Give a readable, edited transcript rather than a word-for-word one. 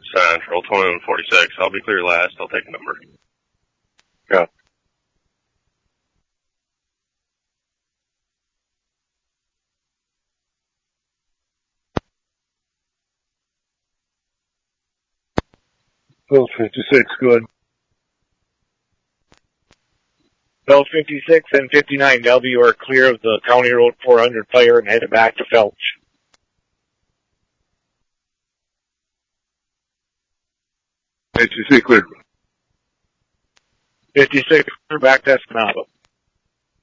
Central, 2146. I'll be clear last. I'll take a number. Yeah. Bill 56, good. Bill 56 and 59W are clear of the County Road 400 fire and headed back to Felch. 56, clear. 56, back to Escanaba.